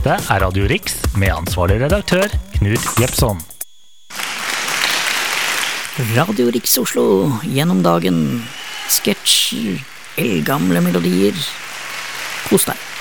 Dette Radio Rix med ansvarlig redaktør Knut Jepson. Radio Rix Oslo, gjennom dagen, sketsjer, eldgamle melodier. Kos deg.